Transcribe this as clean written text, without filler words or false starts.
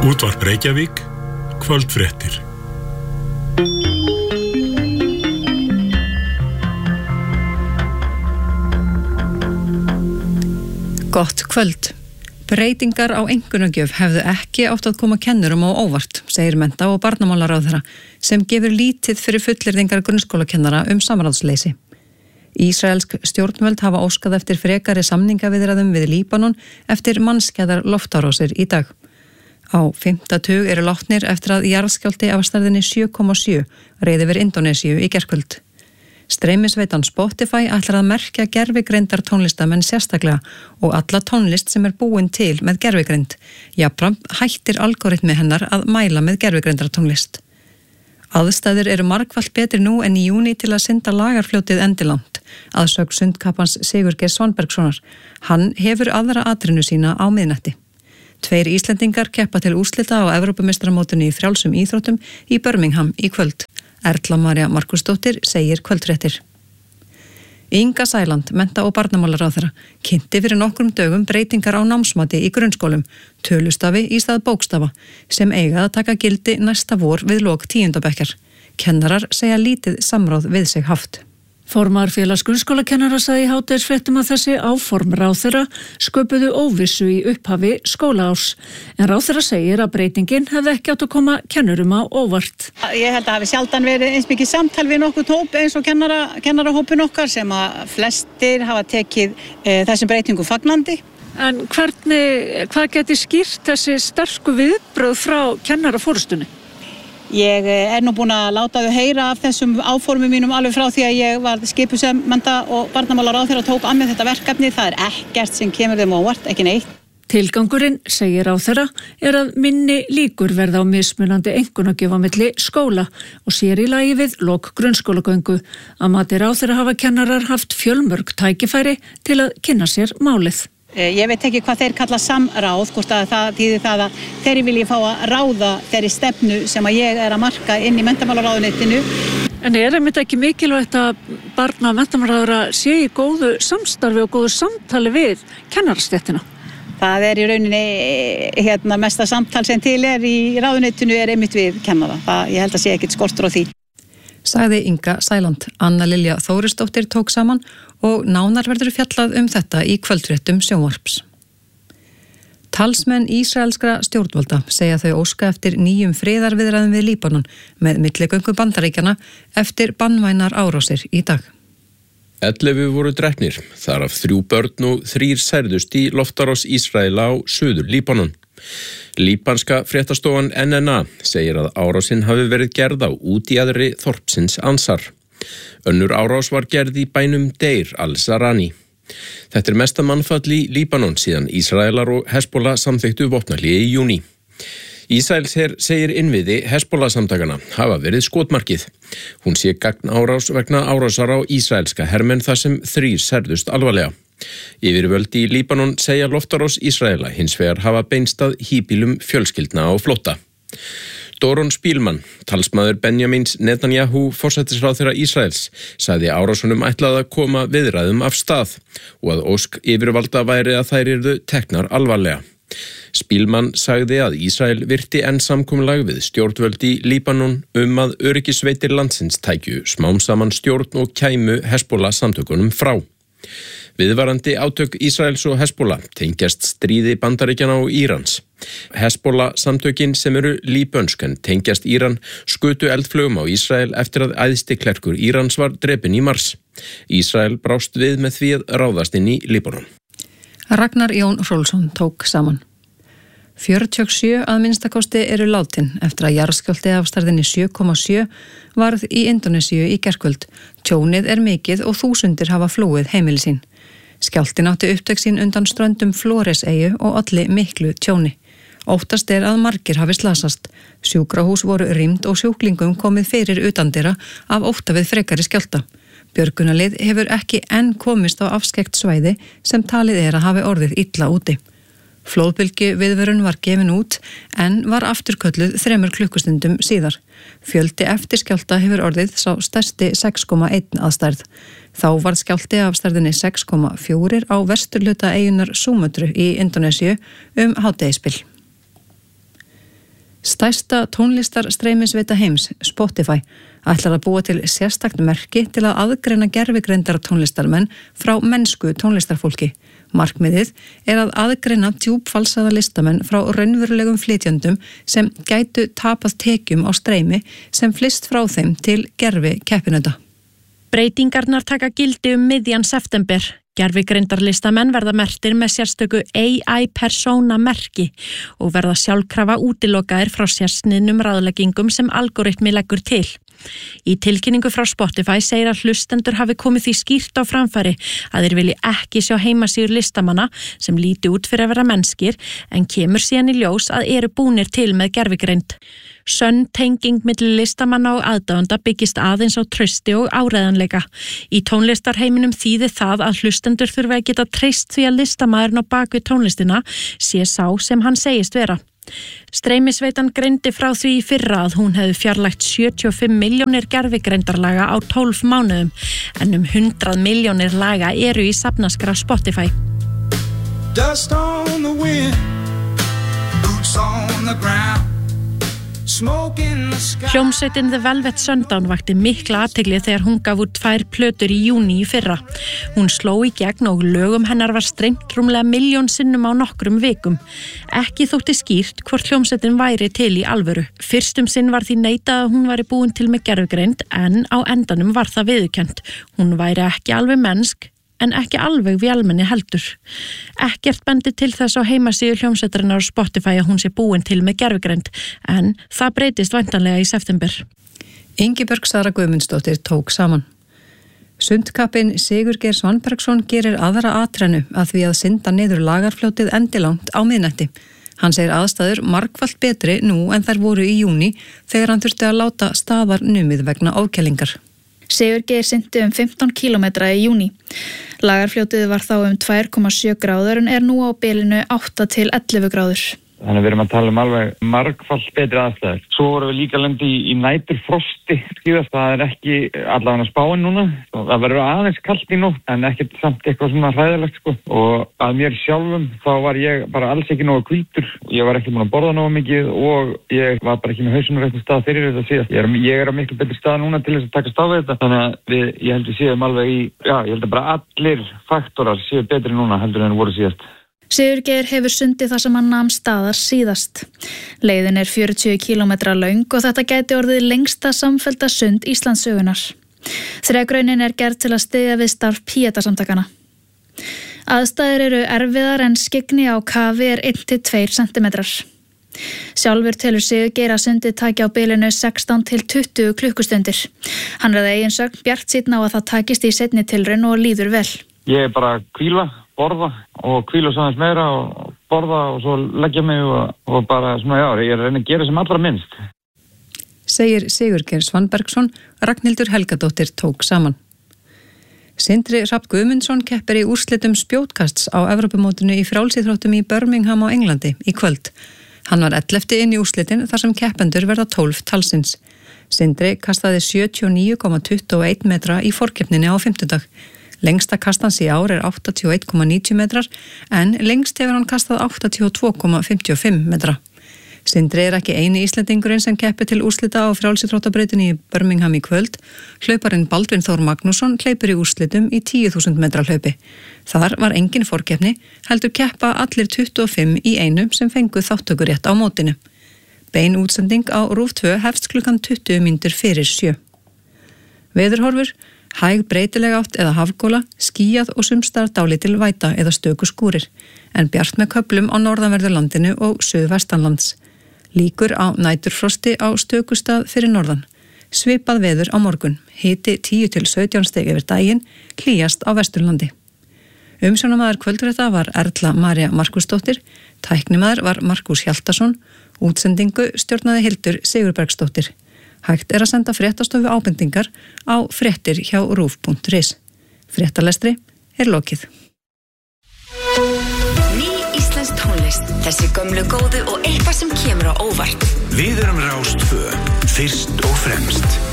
Útvarp Reykjavík, kvöldfréttir. Gott kvöld. Breytingar á einkunnagjöf hefðu ekki átt að koma kennurum á óvart, segir mennta- og barnamálaráðherra, sem gefur lítið fyrir fullyrðingar grunnskólakennara samráðsleysi. Ísraelsk stjórnvöld hafa óskað eftir frekari samningaviðræðum við Líbanon eftir mannskæðar loftárásir í dag. Á 5. tug eru látnir eftir að jarðskjálfti af stærðinni 7,7 reið yfir Indónesíu í gærkvöld. Streymisveitan Spotify ætlar að merkja gervigreindar tónlistamenn sérstaklega og alla tónlist sem búin til með gervigreind. Jafnframt hættir algoritmi hennar að mæla með gervigreindar tónlist. Aðstæður eru margfalt betri nú en í júní til að synda lagarfljótið endilangt, að sögn sundkappans Sigurgeir Svanbergssonar. Hann hefur aðra atrennu sína á miðnætti. 2 Íslendingar keppa til úrslita á Evrópumeistaramótinu í frjálsum íþróttum í Birmingham í kvöld. Erla María Markusdóttir segir kvöldfréttir. Inga Sæland, mennta- og barnamálaráðherra, kynnti fyrir nokkrum dögum breytingar á námsmati í grunnskólum, tölustafi í stað bókstafa, sem eiga að taka gildi næsta vor við lok 10. bekkjar. Kennarar segja lítið samráð við sig haft. Formar félags grunnskólakennara sagði í hádegisfréttum að þessi áform ráðherra sköpuðu óvissu í upphafi skólaárs. En ráðherra segir að breytingin hefði ekki átt að koma kennurum á óvart. Ég held að hafi sjaldan verið eins mikið samtal við nokkuð hóp eins og kennarahópin okkar sem að flestir hafa tekið þessum breytingum fagnandi. En hvað geti skýrt þessi sterku viðbrögð frá kennaraforystunni? Ég nú búin að láta þau heyra af þessum áformum mínum alveg frá því að ég var skipuð sem mennta- og barnamálaráðherra og tók að mér þetta verkefni. Það er ekkert sem kemur þeim á óvart, ekki neitt. Tilgangurinn, segir ráðherra, að minni líkur verða á mismunandi einkunnagjöf á milli skóla og sér í lagi við lok grunnskólagöngu. Að mati ráðherra hafa kennarar haft fjölmörg tækifæri til að kynna sér málið. Ég veit ekki hvað þeir kalla samráð, hvort að það þýðir það að þeir vilji fá að ráða þeirri stefnu sem að ég að marka inn í menntamálaráðuneytinu. En einmitt ekki mikilvægt að barna- og menntamálaráðherra sé í góðu samstarfi og góðu samtali við kennarastéttina? Það í rauninni mesta samtal sem til í ráðuneytinu einmitt við kennara. Ég held að sé ekkert skortur á því. Sagði Inga Sæland. Anna Lilja Þórisdóttir tók saman og nánar verður fjallað þetta í kvöldfréttum sjónvarps. Talsmenn ísraelskra stjórnvalda segja þau óska eftir nýjum friðarviðræðum við Líbanon með milligöngu Bandaríkjanna eftir banvænar árásir í dag. 11 voru drepnir, þar af 3 börn og 3 særðust í loftárás Ísraela á suður Líbanon. Líbanska fréttastofan NNA segir að árásin hafi verið gerð á útjaðri þorpsins Ansar. Önnur árás var gerð í bænum Deir al-Zarani. Þetta mesta mannfall í Líbanon síðan Ísraelar og Hezbollah samþykktu vopnahlé í júní. Ísraelsher segir innviði Hezbollah-samtakana hafa verið skotmarkið. Hún sé gagnárás vegna árásar á ísraelska hermenn þar sem 3 særðust alvarlega. Yfirvöld í Líbanon segja loftárás Ísraela hins vegar hafa beinst að híbýlum fjölskyldna á flótta. Doron Spílmann, talsmaður Benjamins Netanyahu forsætisráðherra Ísraels, sagði árásunum ætlað að koma viðræðum af stað og að ósk yfirvalda væri að þær yrðu teknar alvarlega. Spílmann sagði að Ísrael virti enn samkomulag við stjórnvöld í Líbanon að öryggisveitir landsins tækju smám saman stjórn og kæmu Hezbollah samtökunum frá. Viðvarandi átök Ísraels og Hezbollah tengjast stríði Bandaríkjanna og Írans. Hezbollah samtökin sem eru líbönsk en tengjast Íran skutu eldflugum á Ísrael eftir að æðsti klerkur Írans var drepinn í mars. Ísrael brást við með því að ráðast inn í Líbanon. Ragnar Jón Hrólfsson tók saman. 47 að minnstakosti eru látin eftir að jarðskjálfti af stærðinni 7,7 varð í Indónesíu í gærkvöld. Tjónið mikið og þúsundir hafa flúið heimili sín. Skjálftin átti upptök sín undan ströndum Flóreseyju og olli miklu tjóni. Óttast að margir hafi slasast. Sjúkrahús voru rýmd og sjúklingum komið fyrir utandyra af ótta við frekari skjálfta. Björgunarlið hefur ekki enn komist á afskekt svæði sem talið að hafi orðið illa úti. Flóðbylgju viðvörun var gefin út en var afturkölluð 3 klukkustundum síðar. Fjöldi eftir skjálfta hefur orðið sá stærsti 6,1 að stærð. Þá varð skjálfti af stærðinni 6,4 á vesturhluta eyjunnar Súmötru í Indónesíu hádegisbil. Stærsta tónlistarstreymisveita heims, Spotify, ætlar að búa til sérstakt merki til að aðgreina gervigreindar tónlistarmenn frá mennsku tónlistarfólki. Markmiðið er að aðgreina djúpfalsaða listamenn frá raunverulegum flytjendum sem gætu tapað tekjum á streymi sem flyst frá þeim til gervi keppinauta. Breytingarnar taka gildi miðjan september. Gervigreindarlistamenn verða merktir með sérstöku AI persóna merki og verða sjálfkrafa útilokaðir frá sérsniðnum ráðleggingum sem algoritmi leggur til. Í tilkynningu frá Spotify segir að hlustendur hafi komið því skýrt á framfæri að þeir vilji ekki sjá heimasíður listamanna sem líti út fyrir að vera mennskir en kemur síðan í ljós að eru búnir til með gervigreind. Sönn tenging milli listamanna og aðdáenda byggist aðeins á trausti og áreiðanleika. Í tónlistarheiminum þýðir það að hlustendur þurfa að geta treyst því að listamaðurinn á bakvið tónlistina sé sá sem hann segist vera. Streymisveitan greindi frá því í fyrra að hún hefði fjarlægt 75 milljónir gervigreindarlaga á 12 mánuðum en 100 milljónir laga eru í safnaskrá Spotify. Dust on the wind, boots on the ground. Hljómsveitin The Velvet Sundown vakti mikla athygli þegar hún gaf út 2 plötur í júní í fyrra. Hún sló í gegn og lögum hennar var streymt rúmlega 1 milljón sinnum á nokkrum vikum. Ekki þótti skýrt hvort hljómsveitin væri til í alvöru. Fyrstum sinn var því neitað að hún væri búin til með gervigreind en á endanum var það viðurkennt. Hún væri ekki alveg mennsk en ekki alveg vélmenni heldur. Ekkert bendi til þess á heimasíðu hljómsveitarinnar á Spotify að hún sé búin til með gervigreind, en það breytist væntanlega í september. Ingibjörg Sara Guðmundsdóttir tók saman. Sundkappinn Sigurgeir Svanbergsson gerir aðra atrennu að því að synda niður Lagarfljótið endilangt á miðnætti. Hann segir aðstæður margfalt betri nú en þær voru í júní þegar hann þurfti að láta staðar numið vegna ofkælingar. Sigurgeir synti 15 kilometra í júní. Lagarfljótið var þá 2,7 gráður en er nú á bilinu 8 til 11 gráður. Þannig að við erum að tala alveg margfalt betri aðstæður. Svo vorum við líka lendi í næturfrosti skíðast. Það er ekki allavega spáin núna. Það verður aðeins kalt í nótt en ekkert samt eitthvað svona hræðilegt sko. Og að mér sjálfum þá var ég bara alls ekki nógu hvítur. Ég var ekki búin að borða nógu mikið og ég var bara ekki með hausinn á réttum stað fyrir þetta síðast. Ég er á miklu betri stað núna til þess að takast á við þetta. Þannig að ég held við séum alveg ég held að bara allir faktorar séu betri núna heldur en voru síðast. Sigurgeir hefur sundið það sem hann nam staðar síðast. Leiðin er 40 kilometra löng og þetta gæti orðið lengsta samfellda sund Íslandssögunar. Þregraunin er gerð til að styðja við starf Píeta-samtakana. Aðstæður eru erfiðar en skyggni á kafi er 1-2 centimetrar. Sjálfur telur Sigurgeir að sundið taki á bilinu 16 til 20 klukkustundir. Hann er að eigin sögn bjartsýnn á að það takist í seinni tilraun og líður vel. Ég er bara að hvíla, borða og hvíla saman meira og borða og svo leggja mig og bara svona ég er að reyna að gera sem allra minnst. Segir Sigurgeir Svanbergsson, Ragnhildur Helgadóttir tók saman. Sindri Hrafn Guðmundsson keppir í úrslitum spjótkasts á Evrópumótinu í frjálsíþróttum í Birmingham á Englandi í kvöld. Hann var 11. inn í úrslitin þar sem keppendur verða 12 talsins. Sindri kastaði 79,21 metra í forkeppninni á fimmtudag. Lengsta kastans í ár er 81,90 metrar en lengst hefur hann kastað 82,55 metra. Sindri er ekki eini Íslendingurinn sem keppir til úrslita á frjálsíþróttabrautinni í Birmingham í kvöld. Hlauparinn Baldvin Þór Magnússon hleypur í úrslitum í 10.000 metra hlaupi. Þar var engin forkeppni, heldur keppa allir 25 í einum sem fengu þáttökurétt á mótinu. Bein útsending á RÚV 2 hefst klukkan 20 mínútur fyrir 7. Veðurhorfur: hæg breytileg átt eða hafgóla, skýjað og sumstaðar dálítil væta eða stöku skúrir, en bjart með köflum á norðanverðu landinu og suðvestanlands. Líkur á næturfrosti á stökustað fyrir norðan. Svipað veður á morgun, hiti 10 til 17 stig yfir daginn, hlýjast á Vesturlandi. Umsjónamaður kvöldfrétta var Erla María Markúsdóttir, tæknimaður var Markús Hjaltason, útsendingu stjórnaði Hildur Sigurbergsdóttir. Hægt er að senda fréttastofu ábendingar á fréttir hjá rúv.is. Fréttalestri er lokið. Ný íslensk tónlist, þessi gömlu góðu og eitthvað sem kemur á óvart. Við erum Rás 2, fyrst og fremst.